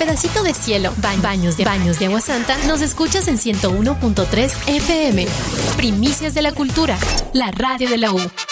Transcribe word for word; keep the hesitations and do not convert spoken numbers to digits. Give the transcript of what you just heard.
pedacito de cielo, ba- baños de baños de agua santa, nos escuchas en ciento uno punto tres F M. Primicias de la cultura, la radio de la U.